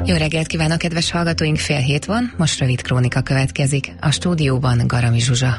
Jó reggelt kívánok, kedves hallgatóink, 6:30 van, most rövid krónika következik. A stúdióban Garami Zsuzsa.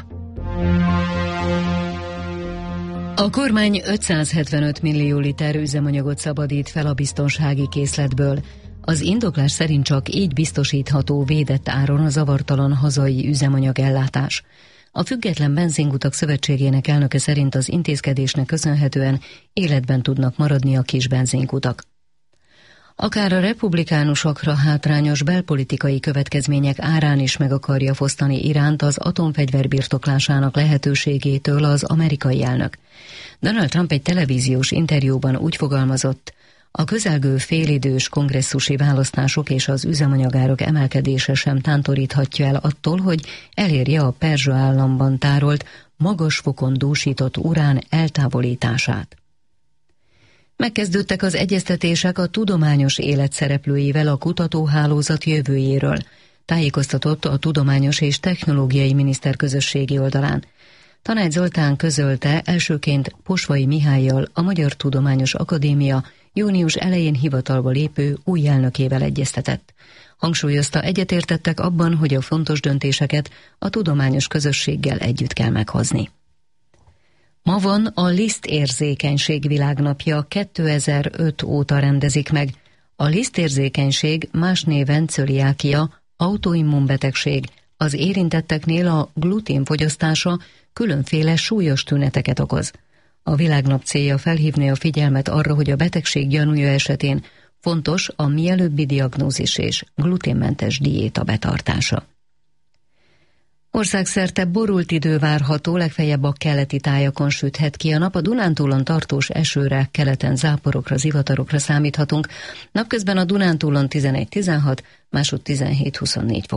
A kormány 575 millió liter üzemanyagot szabadít fel a biztonsági készletből. Az indoklás szerint csak így biztosítható védett áron a zavartalan hazai üzemanyagellátás. A Független Benzinkutak Szövetségének elnöke szerint az intézkedésnek köszönhetően életben tudnak maradni a kis benzinkutak. Akár a republikánusokra hátrányos belpolitikai következmények árán is meg akarja fosztani Iránt az atomfegyver birtoklásának lehetőségétől az amerikai elnök. Donald Trump egy televíziós interjúban úgy fogalmazott, a közelgő félidős kongresszusi választások és az üzemanyagárak emelkedése sem tántoríthatja el attól, hogy elérje a Perzsa államban tárolt, magas fokon dúsított urán eltávolítását. Megkezdődtek az egyeztetések a tudományos élet szereplőivel a kutatóhálózat jövőjéről, tájékoztatott a Tudományos és Technológiai Miniszter közösségi oldalán. Tanács Zoltán közölte, elsőként Posvai Mihállyal, a Magyar Tudományos Akadémia június elején hivatalba lépő új elnökével egyeztetett. Hangsúlyozta, egyetértettek abban, hogy a fontos döntéseket a tudományos közösséggel együtt kell meghozni. Ma van a lisztérzékenység világnapja, 2005 óta rendezik meg. A lisztérzékenység, más néven cöliákia, autoimmunbetegség, az érintetteknél a glutén fogyasztása különféle súlyos tüneteket okoz. A világnap célja felhívni a figyelmet arra, hogy a betegség gyanúja esetén fontos a mielőbbi diagnózis és gluténmentes diéta betartása. Országszerte borult idő várható, legfeljebb a keleti tájakon süthet ki a nap, a Dunántúlon tartós esőre, keleten záporokra, zivatarokra számíthatunk. Napközben a Dunántúlon 11-16, másút 17-24 fok.